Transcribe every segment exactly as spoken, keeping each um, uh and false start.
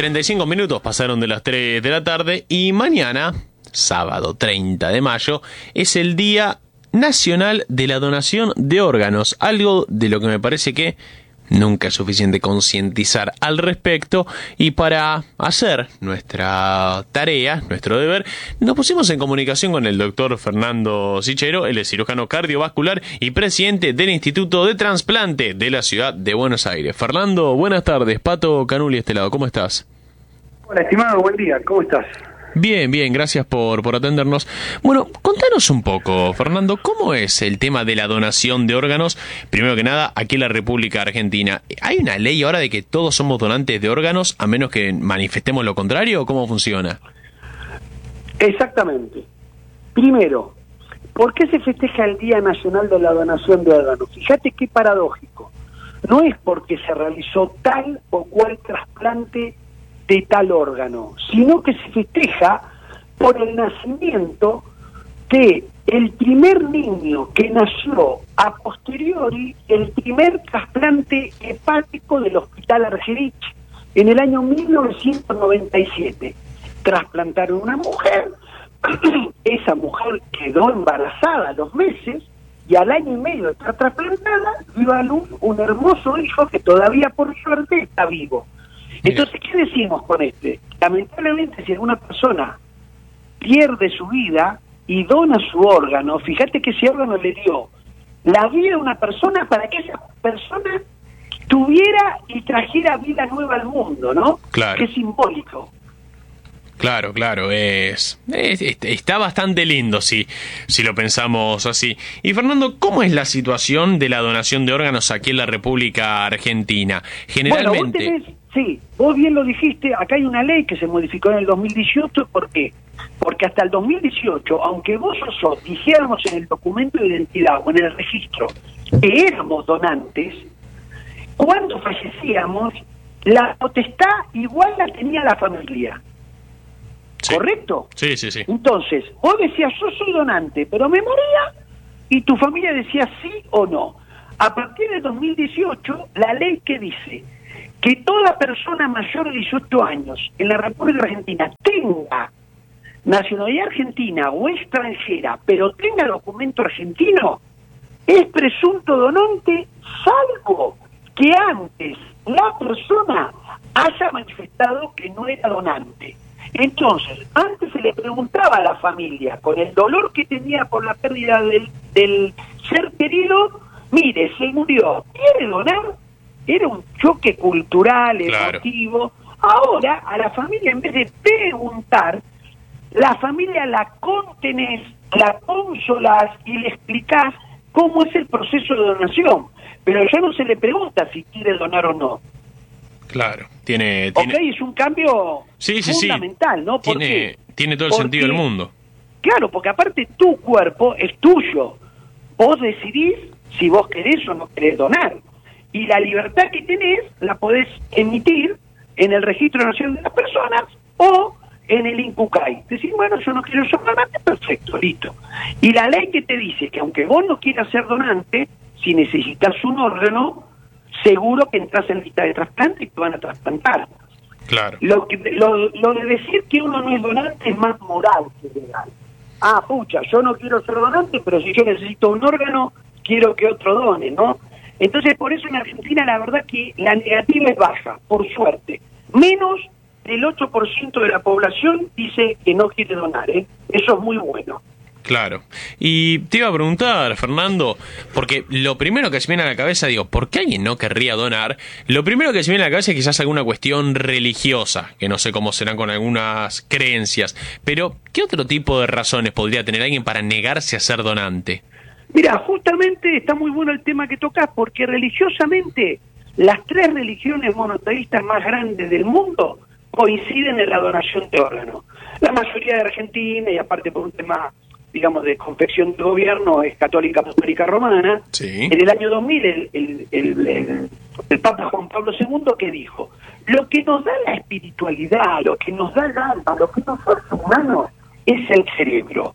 treinta y cinco minutos pasaron de las tres de la tarde y mañana, sábado treinta de mayo, es el Día Nacional de la Donación de Órganos, algo de lo que me parece que nunca es suficiente concientizar al respecto, y para hacer nuestra tarea, nuestro deber, nos pusimos en comunicación con el doctor Fernando Sichero. Él es cirujano cardiovascular y presidente del Instituto de Trasplante de la ciudad de Buenos Aires. Fernando, buenas tardes. Pato Canuli, este lado, ¿cómo estás? Hola, estimado, buen día, ¿cómo estás? Bien, bien, gracias por, por atendernos. Bueno, contanos un poco, Fernando, ¿cómo es el tema de la donación de órganos? Primero que nada, aquí en la República Argentina, ¿hay una ley ahora de que todos somos donantes de órganos, a menos que manifestemos lo contrario, o cómo funciona? Exactamente. Primero, ¿por qué se festeja el Día Nacional de la Donación de Órganos? Fíjate qué paradójico. No es porque se realizó tal o cual trasplante de tal órgano, sino que se festeja por el nacimiento de el primer niño que nació a posteriori el primer trasplante hepático del Hospital Argerich en el año mil novecientos noventa y siete. Trasplantaron una mujer, esa mujer quedó embarazada a los meses y al año y medio de estar trasplantada dio a luz un hermoso hijo que todavía por suerte está vivo. Entonces, ¿qué decimos con este? Lamentablemente, si alguna persona pierde su vida y dona su órgano, fíjate que ese órgano le dio la vida a una persona para que esa persona tuviera y trajera vida nueva al mundo, ¿no? Claro. Que es simbólico. Claro, claro, es, es, está bastante lindo si, si lo pensamos así. Y Fernando, ¿cómo es la situación de la donación de órganos aquí en la República Argentina? Generalmente... Bueno, vos tenés, sí, vos bien lo dijiste, acá hay una ley que se modificó en el dos mil dieciocho, ¿por qué? Porque hasta el dos mil dieciocho, aunque vos o yo dijéramos en el documento de identidad o en el registro que éramos donantes, cuando fallecíamos, la potestad igual la tenía la familia. Sí. ¿Correcto? Sí, sí, sí. Entonces, vos decías, yo soy donante, pero me moría, y tu familia decía sí o no. A partir del dos mil dieciocho, la ley que dice que toda persona mayor de dieciocho años en la República Argentina tenga nacionalidad argentina o extranjera, pero tenga documento argentino, es presunto donante, salvo que antes la persona haya manifestado que no era donante. Entonces, antes se le preguntaba a la familia, con el dolor que tenía por la pérdida del, del ser querido, mire, se murió, ¿quiere donar? Era un choque cultural, emotivo. Claro. Ahora, a la familia, en vez de preguntar, la familia la contenés, la consolás y le explicás cómo es el proceso de donación. Pero ya no se le pregunta si quiere donar o no. Claro, tiene... tiene... Ok, es un cambio sí, sí, fundamental, sí. ¿no? ¿Por tiene, qué? tiene todo el porque, sentido del mundo. Claro, porque aparte tu cuerpo es tuyo. Vos decidís si vos querés o no querés donar. Y la libertad que tenés la podés emitir en el Registro Nacional de las Personas o en el INCUCAI. Decís, bueno, yo no quiero ser donante, perfecto, listo. Y la ley que te dice que aunque vos no quieras ser donante, si necesitas un órgano, seguro que entras en lista de trasplante y te van a trasplantar. Claro. Lo, que, lo, lo de decir que uno no es donante es más moral que legal. Ah, pucha, yo no quiero ser donante, pero si yo necesito un órgano, quiero que otro done, ¿no? Entonces, por eso en Argentina la verdad que la negativa es baja, por suerte. Menos del ocho por ciento de la población dice que no quiere donar, ¿eh? Eso es muy bueno. Claro. Y te iba a preguntar, Fernando, porque lo primero que se viene a la cabeza, digo, ¿por qué alguien no querría donar? Lo primero que se viene a la cabeza es quizás alguna cuestión religiosa, que no sé cómo serán con algunas creencias, pero ¿qué otro tipo de razones podría tener alguien para negarse a ser donante? Mira, justamente está muy bueno el tema que tocas, porque religiosamente las tres religiones monoteístas más grandes del mundo coinciden en la donación de órganos. La mayoría de Argentina, y aparte por un tema, digamos, de confección del gobierno, es católica apostólica romana. Sí. En el año dos mil, el, el, el, el, el Papa Juan Pablo segundo, que dijo, lo que nos da la espiritualidad, lo que nos da el alma, lo que nos hace humanos, es el cerebro.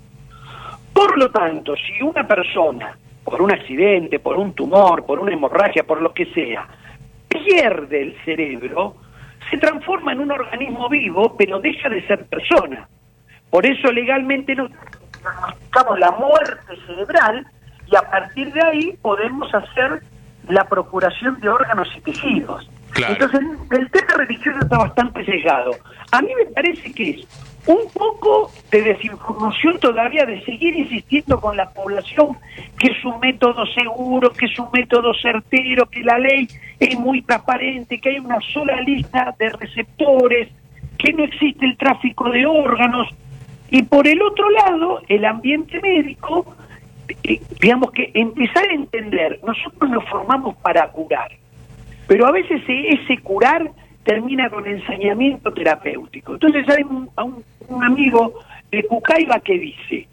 Por lo tanto, si una persona, por un accidente, por un tumor, por una hemorragia, por lo que sea, pierde el cerebro, se transforma en un organismo vivo, pero deja de ser persona. Por eso legalmente nos diagnosticamos la muerte cerebral y a partir de ahí podemos hacer la procuración de órganos y tejidos. Claro. Entonces el tema religioso está bastante sellado. A mí me parece que es un poco de desinformación todavía de seguir insistiendo con la población que es un método seguro, que es un método certero, que la ley es muy transparente, que hay una sola lista de receptores, que no existe el tráfico de órganos. Y por el otro lado, el ambiente médico, eh, digamos que empezar a entender, nosotros nos formamos para curar, pero a veces ese curar termina con ensañamiento terapéutico. Entonces hay un, un, un amigo de Cucaiba que dice,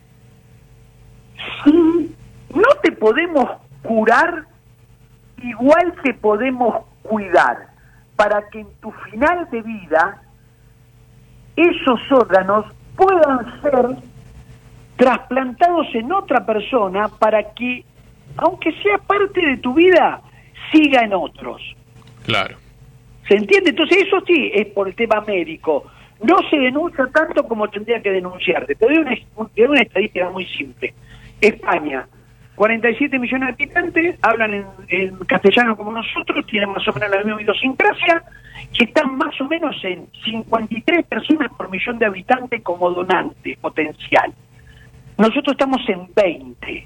si no te podemos curar, igual te podemos cuidar, para que en tu final de vida esos órganos puedan ser trasplantados en otra persona para que, aunque sea parte de tu vida, siga en otros. Claro. ¿Se entiende? Entonces eso sí es por el tema médico. No se denuncia tanto como tendría que denunciarse. Te doy una, te doy una estadística muy simple. España, cuarenta y siete millones de habitantes, hablan en, en castellano como nosotros, tienen más o menos la misma idiosincrasia, que están más o menos en cincuenta y tres personas por millón de habitantes como donante potencial. Nosotros estamos en veinte.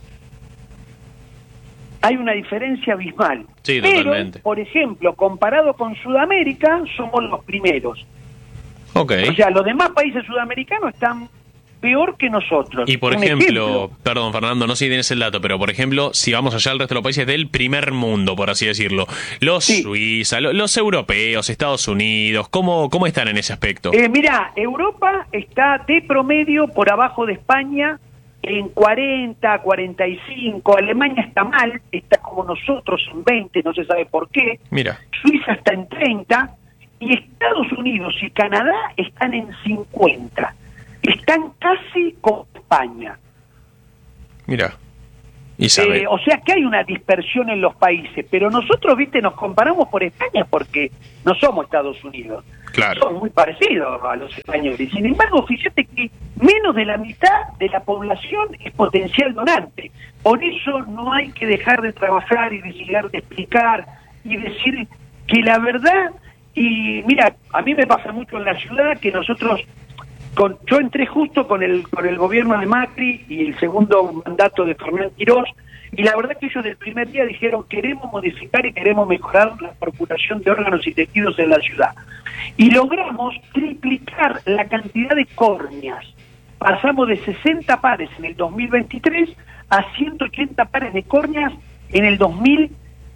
Hay una diferencia abismal. Sí, pero, totalmente. por ejemplo, comparado con Sudamérica, somos los primeros. Ok. O sea, los demás países sudamericanos están peor que nosotros. Y por Un ejemplo, ejemplo, perdón Fernando, no sé si tienes el dato, pero por ejemplo, si vamos allá al resto de los países del primer mundo, por así decirlo, los Sí. Suiza, lo- los europeos, Estados Unidos, ¿cómo, cómo están en ese aspecto? Eh, mira, Europa está de promedio por abajo de España en cuarenta, cuarenta y cinco. Alemania está mal, está como nosotros en veinte, no se sabe por qué. Mira, Suiza está en treinta y Estados Unidos y Canadá están en cincuenta. Están casi con España. mira. Isabel. Eh, o sea que hay una dispersión en los países, pero nosotros, viste, nos comparamos por España porque no somos Estados Unidos. Claro. Somos muy parecidos a los españoles. Sin embargo, fíjate que menos de la mitad de la población es potencial donante. Por eso no hay que dejar de trabajar y de llegar de explicar y decir que la verdad, y mira, a mí me pasa mucho en la ciudad que nosotros, con, yo entré justo con el con el gobierno de Macri y el segundo mandato de Fernán Quirós, y la verdad que ellos del primer día dijeron queremos modificar y queremos mejorar la procuración de órganos y tejidos en la ciudad. Y logramos triplicar la cantidad de córneas. Pasamos de sesenta pares en el dos mil veintitrés a ciento ochenta pares de córneas en el dos mil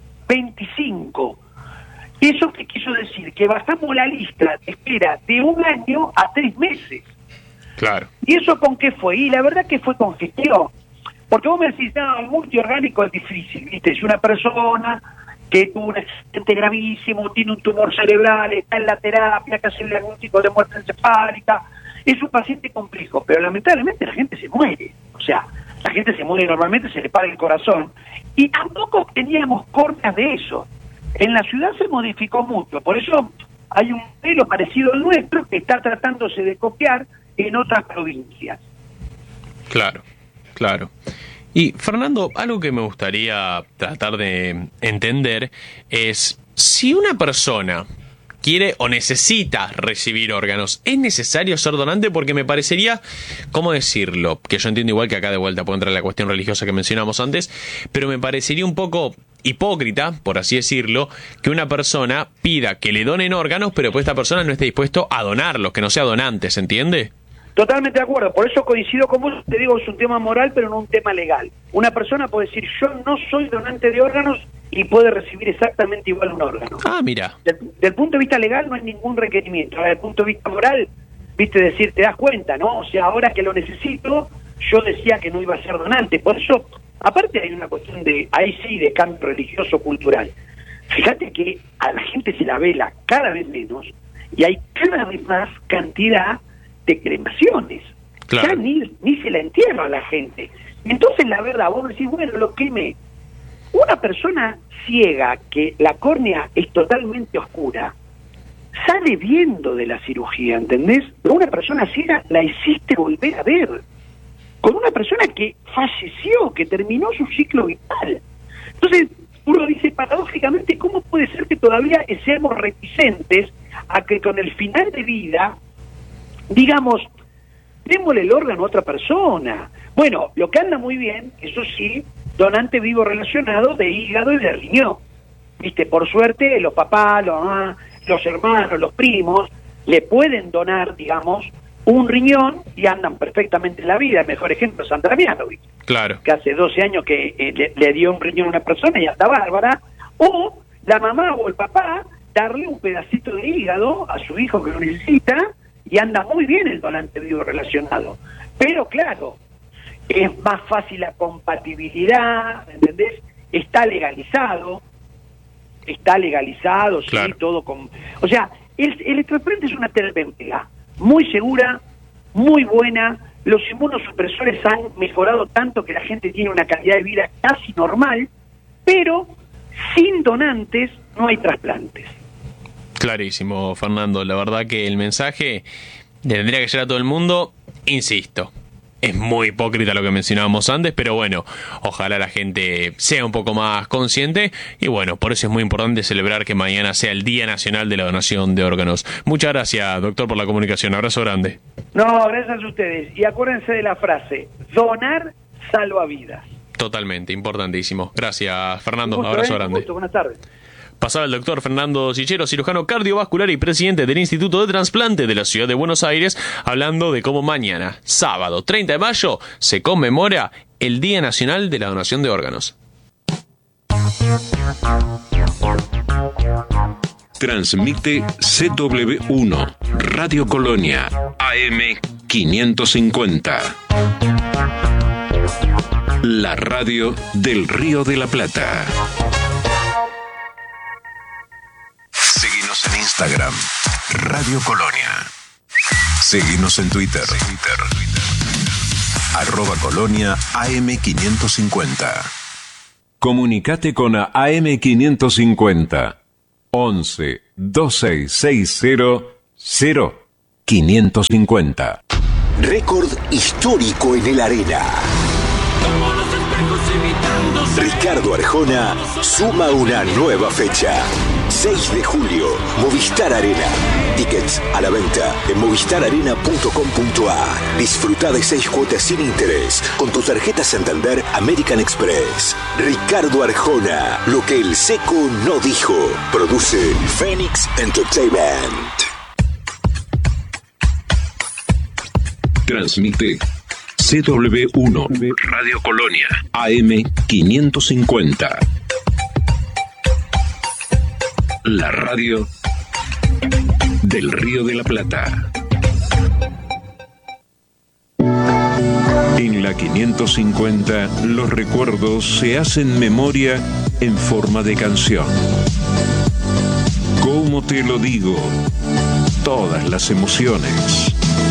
veinticinco. ¿Eso qué quiso decir? Que bajamos la lista de espera de un año a tres meses. Claro. ¿Y eso con qué fue? Y la verdad que fue con gestión. Porque vos me decís, no, el multiorgánico es difícil, ¿viste? Si una persona que tuvo un accidente gravísimo, tiene un tumor cerebral, está en la terapia, hay que hacerle algún tipo de muerte encefálica, es un paciente complejo, pero lamentablemente la gente se muere. O sea, la gente se muere normalmente, se le para el corazón. Y tampoco teníamos córneas de eso. En la ciudad se modificó mucho, por eso hay un modelo parecido al nuestro que está tratándose de copiar en otras provincias. Claro, claro. Y Fernando, algo que me gustaría tratar de entender es si una persona quiere o necesita recibir órganos, ¿es necesario ser donante? Porque me parecería, ¿cómo decirlo? Que yo entiendo igual que acá de vuelta puede entrar la cuestión religiosa que mencionamos antes, pero me parecería un poco hipócrita, por así decirlo, que una persona pida que le donen órganos, pero pues esta persona no esté dispuesto a donarlos, que no sea donante, ¿se entiende? Totalmente de acuerdo, por eso coincido con vos, te digo, es un tema moral, pero no un tema legal. Una persona puede decir, yo no soy donante de órganos y puede recibir exactamente igual un órgano. Ah, mira. Del, del punto de vista legal no hay ningún requerimiento. Desde el punto de vista moral, viste, decir, te das cuenta, ¿no? O sea, ahora que lo necesito, yo decía que no iba a ser donante. Por eso, aparte hay una cuestión de, ahí sí, de cambio religioso-cultural. Fíjate que a la gente se la vela cada vez menos y hay cada vez más cantidad de cremaciones. Claro. Ya ni, ni se la entierra a la gente. Entonces, la verdad, vos decís, bueno, lo quemé. Una persona ciega, que la córnea es totalmente oscura, sale viendo de la cirugía, ¿entendés? Pero una persona ciega la hiciste volver a ver. Con una persona que falleció, que terminó su ciclo vital. Entonces, uno dice, paradójicamente, ¿cómo puede ser que todavía seamos reticentes a que con el final de vida, digamos, démosle el órgano a otra persona? Bueno, lo que anda muy bien, eso sí, donante vivo relacionado de hígado y de riñón. Viste, por suerte, los papás, los mamás, los hermanos, los primos, le pueden donar, digamos, un riñón y andan perfectamente en la vida. El mejor ejemplo es Sandra Mianovich, claro, que hace doce años que eh, le, le dio un riñón a una persona y anda bárbara. O la mamá o el papá darle un pedacito de hígado a su hijo que lo necesita y anda muy bien el donante vivo relacionado. Pero claro, es más fácil la compatibilidad, ¿entendés? Está legalizado, está legalizado, claro. Sí, todo con... O sea, el, el trasplante es una terapéutica muy segura, muy buena. Los inmunosupresores han mejorado tanto que la gente tiene una calidad de vida casi normal, pero sin donantes no hay trasplantes. Clarísimo, Fernando. La verdad que el mensaje tendría que llegar a todo el mundo. Insisto, es muy hipócrita lo que mencionábamos antes, pero bueno, ojalá la gente sea un poco más consciente y bueno, por eso es muy importante celebrar que mañana sea el Día Nacional de la Donación de Órganos. Muchas gracias, doctor, por la comunicación. Abrazo grande. No, gracias a ustedes. Y acuérdense de la frase, donar salva vidas. Totalmente, importantísimo. Gracias, Fernando. Un gusto, Abrazo ¿eh? grande. Un gusto. Buenas tardes. Pasaba el doctor Fernando Sichero, cirujano cardiovascular y presidente del Instituto de Trasplante de la Ciudad de Buenos Aires, hablando de cómo mañana, sábado treinta de mayo, se conmemora el Día Nacional de la Donación de Órganos. Transmite C W uno, Radio Colonia, A M quinientos cincuenta. La radio del Río de la Plata. Seguinos en Instagram, Radio Colonia. Seguinos en Twitter, Twitter. Arroba Colonia A M quinientos cincuenta. Comunicate con A M quinientos cincuenta. once, veintiséis sesenta, cero, quinientos cincuenta. Récord histórico en el Arena. Ricardo Arjona suma una nueva fecha. seis de julio, Movistar Arena. Tickets a la venta en movistar arena punto com punto a r. Disfruta de seis cuotas sin interés con tu tarjeta Santander American Express. Ricardo Arjona, lo que el seco no dijo. Produce Phoenix Entertainment. Transmite C W uno, Radio Colonia, A M quinientos cincuenta. La radio del Río de la Plata. En la quinientos cincuenta, los recuerdos se hacen memoria en forma de canción. ¿Cómo te lo digo? Todas las emociones.